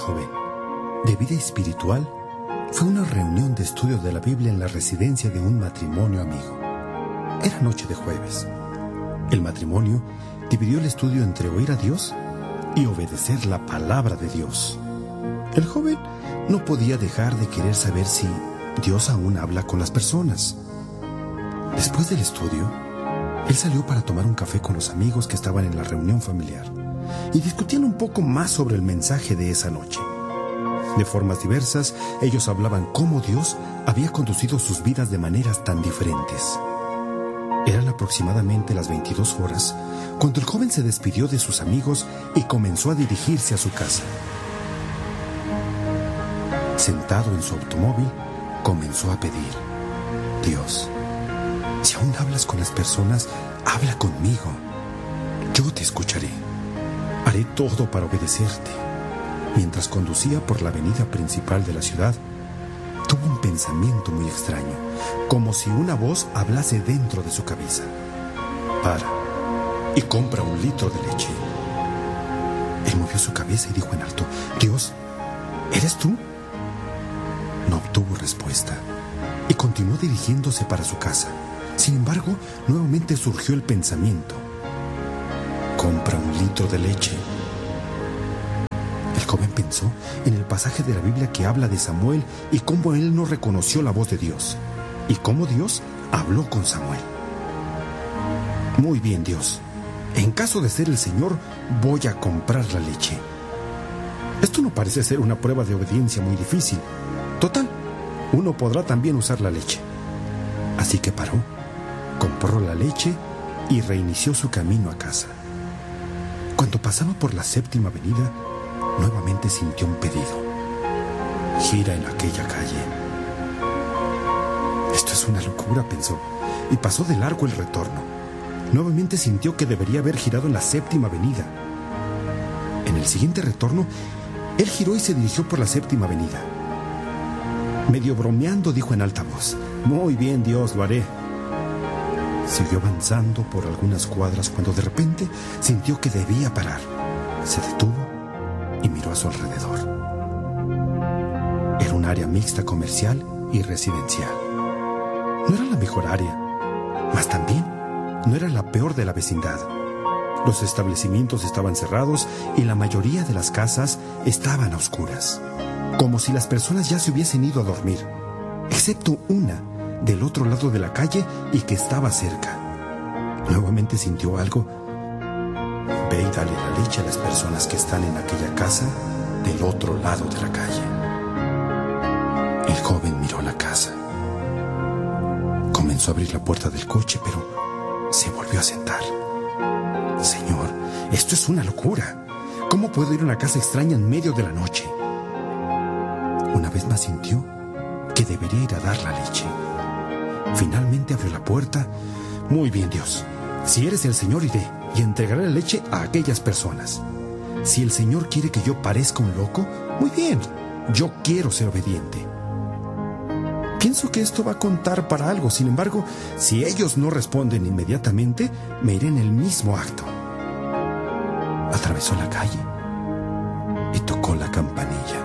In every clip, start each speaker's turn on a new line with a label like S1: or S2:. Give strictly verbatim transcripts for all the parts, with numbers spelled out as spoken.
S1: joven, de vida espiritual, fue una reunión de estudio de la Biblia en la residencia de un matrimonio amigo. Era noche de jueves. El matrimonio dividió el estudio entre oír a Dios y obedecer la palabra de Dios. El joven no podía dejar de querer saber si Dios aún habla con las personas. Después del estudio, él salió para tomar un café con los amigos que estaban en la reunión familiar y discutían un poco más sobre el mensaje de esa noche. De formas diversas, ellos hablaban cómo Dios había conducido sus vidas de maneras tan diferentes. Eran aproximadamente las veintidós horas cuando el joven se despidió de sus amigos y comenzó a dirigirse a su casa. Sentado en su automóvil, comenzó a pedir: Dios, si aún hablas con las personas, habla conmigo. Yo te escucharé. Haré todo para obedecerte. Mientras conducía por la avenida principal de la ciudad, tuvo un pensamiento muy extraño, como si una voz hablase dentro de su cabeza. Para y compra un litro de leche. Él movió su cabeza y dijo en alto: Dios, ¿eres tú? No obtuvo respuesta y continuó dirigiéndose para su casa. Sin embargo, nuevamente surgió el pensamiento: compra un litro de leche. El joven pensó en el pasaje de la Biblia que habla de Samuel y cómo él no reconoció la voz de Dios, y cómo Dios habló con Samuel. Muy bien, Dios. En caso de ser el Señor, voy a comprar la leche. Esto no parece ser una prueba de obediencia muy difícil. Total, uno podrá también usar la leche. Así que paró, compró la leche y reinició su camino a casa. Cuando pasaba por la séptima avenida, nuevamente sintió un pedido: gira en aquella calle. Esto es una locura, pensó, y pasó de largo el retorno. Nuevamente sintió que debería haber girado en la séptima avenida. En el siguiente retorno, él giró y se dirigió por la séptima avenida. Medio bromeando, dijo en alta voz: muy bien, Dios, lo haré. Siguió avanzando por algunas cuadras cuando de repente sintió que debía parar. Se detuvo y miró a su alrededor. Era un área mixta comercial y residencial. No era la mejor área, mas también no era la peor de la vecindad. Los establecimientos estaban cerrados y la mayoría de las casas estaban a oscuras, como si las personas ya se hubiesen ido a dormir, excepto una del otro lado de la calle y que estaba cerca. Nuevamente sintió algo. Ve y dale la leche a las personas que están en aquella casa del otro lado de la calle. El joven miró la casa. Comenzó a abrir la puerta del coche, pero se volvió a sentar. Señor, esto es una locura. ¿Cómo puedo ir a una casa extraña en medio de la noche? Una vez más sintió que debería ir a dar la leche. Finalmente abrió la puerta. Muy bien, Dios. Si eres el Señor, iré y entregaré la leche a aquellas personas. Si el Señor quiere que yo parezca un loco, muy bien. Yo quiero ser obediente. Pienso que esto va a contar para algo. Sin embargo, si ellos no responden inmediatamente, me iré en el mismo acto. Atravesó la calle y tocó la campanilla.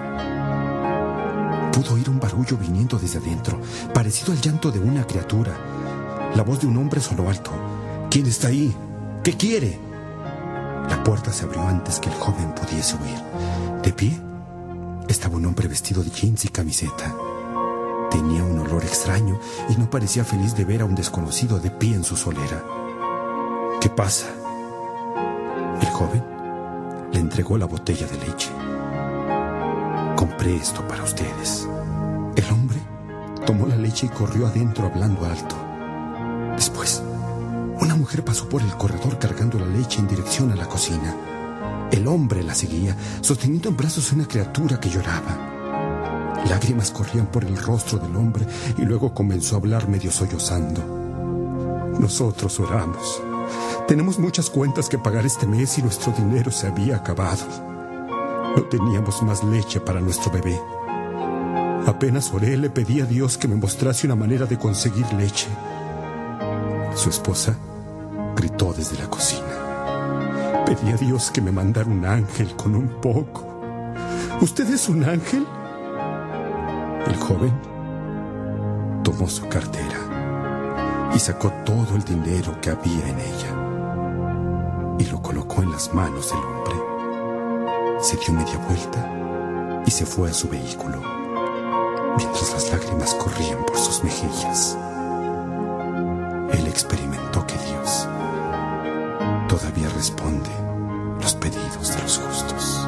S1: Pudo oír un barullo viniendo desde adentro, parecido al llanto de una criatura. La voz de un hombre sonó alto. ¿Quién está ahí? ¿Qué quiere? La puerta se abrió antes que el joven pudiese huir. De pie estaba un hombre vestido de jeans y camiseta. Tenía un olor extraño y no parecía feliz de ver a un desconocido de pie en su solera. ¿Qué pasa? El joven le entregó la botella de leche. Compré esto para ustedes. El hombre tomó la leche y corrió adentro hablando alto. Después, una mujer pasó por el corredor cargando la leche en dirección a la cocina. El hombre la seguía, sosteniendo en brazos una criatura que lloraba. Lágrimas corrían por el rostro del hombre y luego comenzó a hablar medio sollozando. Nosotros oramos. Tenemos muchas cuentas que pagar este mes y nuestro dinero se había acabado. No teníamos más leche para nuestro bebé. Apenas oré, le pedí a Dios que me mostrase una manera de conseguir leche. Su esposa gritó desde la cocina. Pedí a Dios que me mandara un ángel con un poco. ¿Usted es un ángel? El joven tomó su cartera y sacó todo el dinero que había en ella y lo colocó en las manos del hombre. Se dio media vuelta y se fue a su vehículo, mientras las lágrimas corrían por sus mejillas. Él experimentó que Dios todavía responde los pedidos de los justos.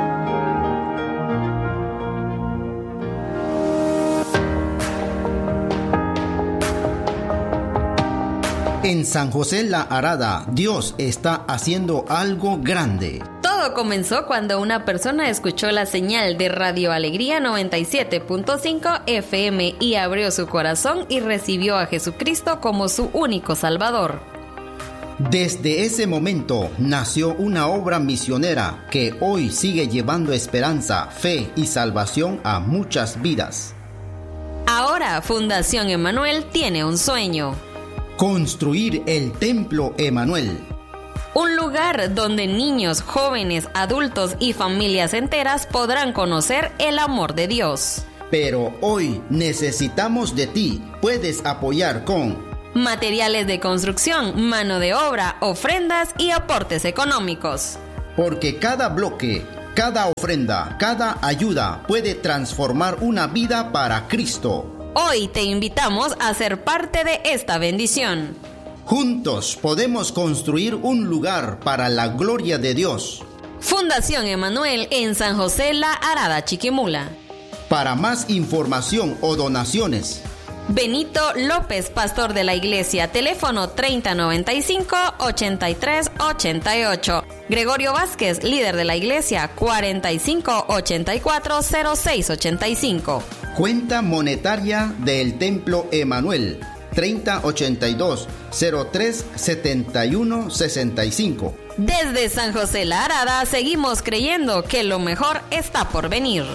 S2: En San José La Arada, Dios está haciendo algo grande.
S3: Todo comenzó cuando una persona escuchó la señal de Radio Alegría noventa y siete punto cinco F M y abrió su corazón y recibió a Jesucristo como su único Salvador.
S2: Desde ese momento nació una obra misionera que hoy sigue llevando esperanza, fe y salvación a muchas vidas.
S3: Ahora Fundación Emanuel tiene un sueño:
S2: construir el Templo Emanuel.
S3: Un lugar donde niños, jóvenes, adultos y familias enteras podrán conocer el amor de Dios.
S2: Pero hoy necesitamos de ti. Puedes apoyar con
S3: materiales de construcción, mano de obra, ofrendas y aportes económicos.
S2: Porque cada bloque, cada ofrenda, cada ayuda puede transformar una vida para Cristo.
S3: Hoy te invitamos a ser parte de esta bendición.
S2: Juntos podemos construir un lugar para la gloria de Dios.
S3: Fundación Emanuel en San José La Arada, Chiquimula.
S2: Para más información o donaciones,
S3: Benito López, pastor de la iglesia, teléfono treinta noventa y cinco, ochenta y tres ochenta y ocho. Gregorio Vázquez, líder de la iglesia, cuarenta y cinco, ochenta y cuatro, cero seis ochenta y cinco.
S2: Cuenta monetaria del Templo Emanuel, treinta ochenta y dos, cero tres setenta y uno sesenta y cinco.
S3: Desde San José La Arada seguimos creyendo que lo mejor está por venir.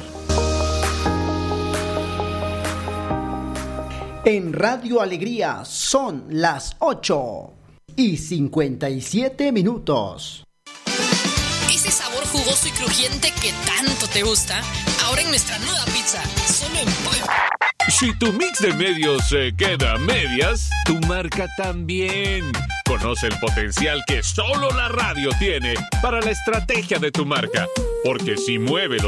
S2: En Radio Alegría son las ocho y cincuenta y siete minutos.
S4: Ese sabor jugoso y crujiente que tanto te gusta, ahora en nuestra nueva pizza, solo en Puebla.
S5: Si tu mix de medios se queda a medias, tu marca también. Conoce el potencial que solo la radio tiene para la estrategia de tu marca, porque si mueve los